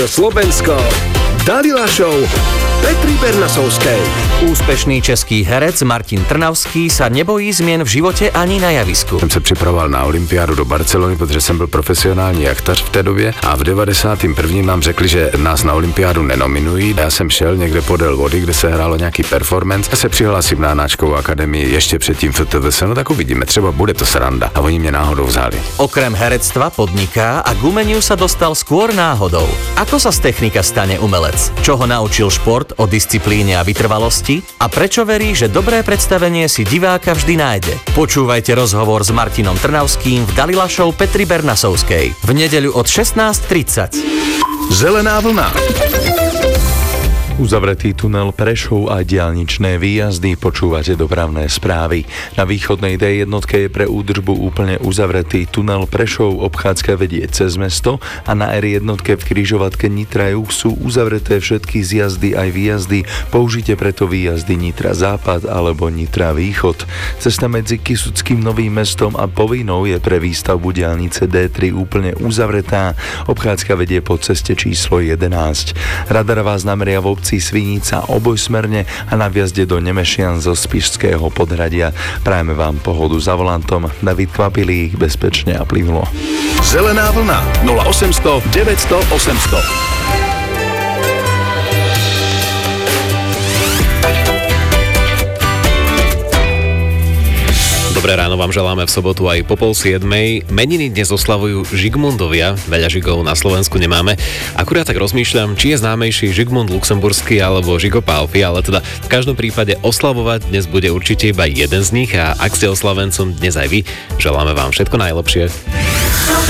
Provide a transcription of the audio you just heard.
Slovensko. Dalila Show Petry Bernasovskej. Úspešný český herec Martin Trnavský sa nebojí zmien v životě ani na javisku. Jsem se připravoval na olympiádu do Barcelony, protože jsem byl profesionální jachtař v té době a v 91. nám řekli, že nás na olympiádu nenominují. Já jsem šel někde podél vody, kde se hrálo nějaký performance. Já se přihlásím na Anáčkovou akademii ještě předtím FTVS, no tak uvidíme, třeba bude to sranda. A oni mě náhodou vzali. Okrem herectva podniká a k umeniu sa dostal skôr náhodou. Ako sa z technika stane umelec? Čo ho naučil šport o disciplíne a vytrvalosti? A prečo verí, že dobré predstavenie si diváka vždy nájde? Počúvajte rozhovor s Martinom Trnavským v Dalila Show Petry Bernasovskej v nedeľu od 16:30. Zelená vlna. Uzavretý tunel Prešov a diaľničné výjazdy, počúvate dopravné správy. Na východnej D1 je pre údržbu úplne uzavretý tunel Prešov, obchádzka vedie cez mesto a na R1 v križovatke Nitra Juh sú uzavreté všetky zjazdy aj výjazdy. Použite preto výjazdy Nitra Západ alebo Nitra Východ. Cesta medzi Kysuckým Novým Mestom a Povinnou je pre výstavbu diaľnice D3 úplne uzavretá. Obchádzka vedie po ceste číslo 11. Radar vás nameria v obci Svinica obojsmerne a na vjazde do Nemešian zo Spišského podhradia. Prajeme vám pohodu za volantom. David Kvapilík, bezpečne a plynulo. Zelená vlna 0800 900 800. Dobré ráno vám želáme v sobotu aj po 6:30. Meniny dnes oslavujú Žigmundovia, veľa Žigov na Slovensku nemáme. Akurát tak rozmýšľam, či je známejší Žigmund Luxemburský alebo Žigo Pálffy, ale teda v každom prípade oslavovať dnes bude určite iba jeden z nich a ak ste oslavencom dnes aj vy, želáme vám všetko najlepšie.